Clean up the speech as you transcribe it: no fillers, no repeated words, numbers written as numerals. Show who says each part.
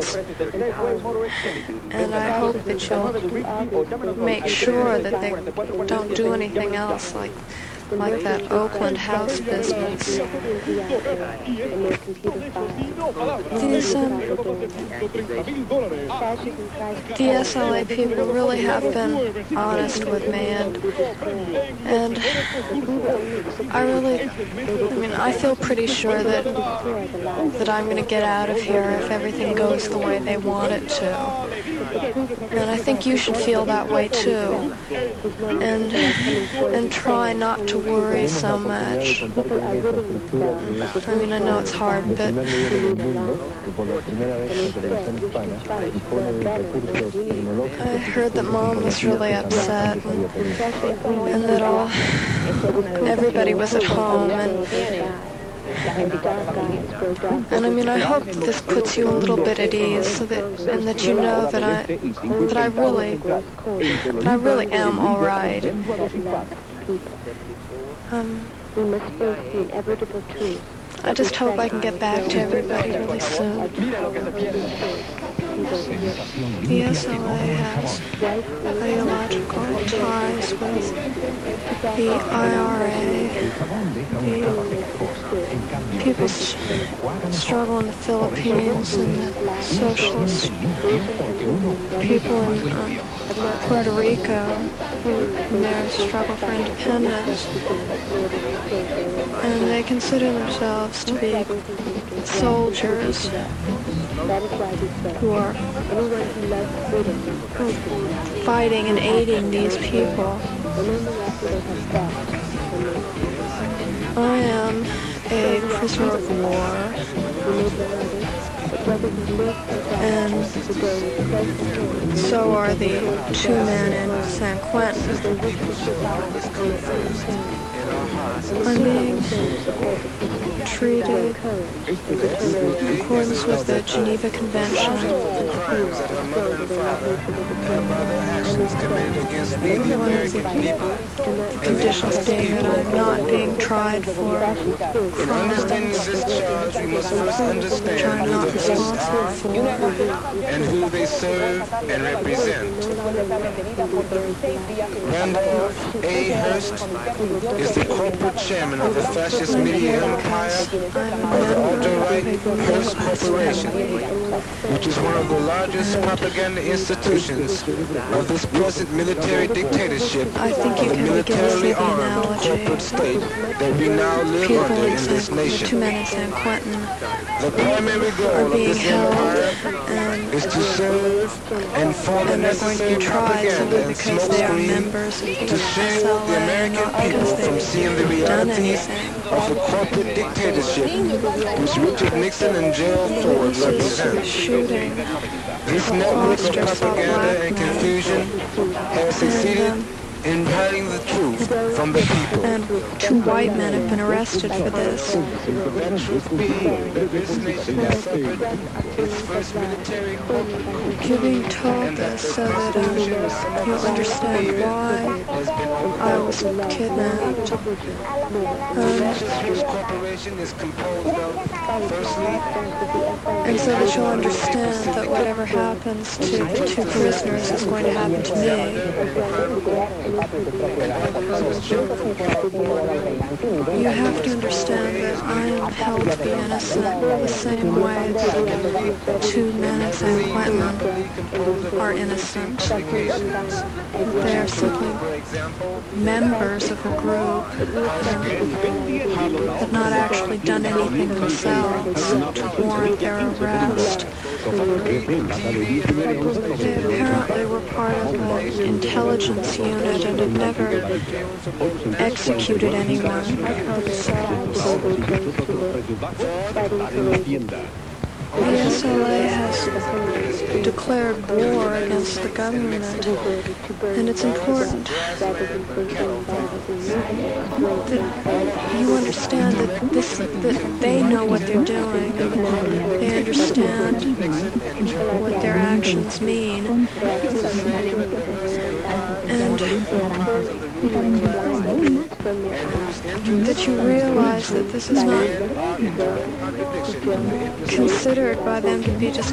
Speaker 1: violence. And I hope that you'll make sure that they don't do anything else like that Oakland house business. The SLA people really have been honest with me, and I feel pretty sure that I'm going to get out of here if everything goes the way they want it to. And I think you should feel that way too, and try not to worry so much. I know it's hard, but I heard that Mom was really upset, and that everybody was at home, and I hope that this puts you a little bit at ease, and that you know that I really am all right. I just hope I can get back to everybody really soon. The SLA has ideological ties with the IRA, the people's struggle in the Philippines, and the socialist people in Puerto Rico and their struggle for independence. And they consider themselves to be soldiers who are fighting and aiding these people. I am a prisoner of war, and so are the two men in San Quentin. I'm being treated in accordance with the Geneva Convention. One of the conditions being that I'm not being tried for crimes that I'm not responsible for.
Speaker 2: And who they serve and represent. Randolph A. Hearst is the corporate chairman of the fascist media empire of the alt-right Hearst Corporation, which is one of the largest propaganda institutions of this present military dictatorship
Speaker 1: I think
Speaker 2: of
Speaker 1: you
Speaker 2: the
Speaker 1: can begin to see
Speaker 2: militarily
Speaker 1: the
Speaker 2: armed
Speaker 1: analogy.
Speaker 2: corporate state that we now live
Speaker 1: People
Speaker 2: under
Speaker 1: in
Speaker 2: in this
Speaker 1: the
Speaker 2: nation.
Speaker 1: two men in San Quentin
Speaker 2: The primary
Speaker 1: are
Speaker 2: goal of
Speaker 1: being
Speaker 2: this
Speaker 1: held,
Speaker 2: empire
Speaker 1: and
Speaker 2: is to serve and form the
Speaker 1: they're going to be
Speaker 2: necessary
Speaker 1: tried
Speaker 2: propaganda
Speaker 1: simply
Speaker 2: and
Speaker 1: because they are
Speaker 2: smokescreen
Speaker 1: members of the
Speaker 2: to shield the
Speaker 1: SLA,
Speaker 2: American
Speaker 1: not
Speaker 2: people
Speaker 1: because
Speaker 2: from
Speaker 1: they've
Speaker 2: seeing the
Speaker 1: done
Speaker 2: realities
Speaker 1: anything.
Speaker 2: of the corporate dictatorship which Richard Nixon and Gerald Ford
Speaker 1: This is
Speaker 2: represent.
Speaker 1: shooting.
Speaker 2: This network of
Speaker 1: Fosters
Speaker 2: propaganda and
Speaker 1: blackmail.
Speaker 2: confusion has succeeded in hiding the truth from the people.
Speaker 1: And two white men have been arrested for this.
Speaker 2: That truth being that this nation has suffered its first military corporate coup.
Speaker 1: You're being told this so that you'll understand why I was kidnapped.
Speaker 2: This corporation is composed of, firstly,
Speaker 1: And so that you'll understand that whatever happens to the two prisoners is going to happen to me. You have to understand that I am held to be innocent the same way that the two men in San Quentin are innocent. They are simply members of a group that have not actually done anything themselves to warrant their arrest. They apparently were part of an intelligence unit and had never executed anyone themselves. The SLA has declared war against the government, and it's important that you understand that they know what they're doing, and they understand what their actions mean, and that you realize that this is not considered by them to be just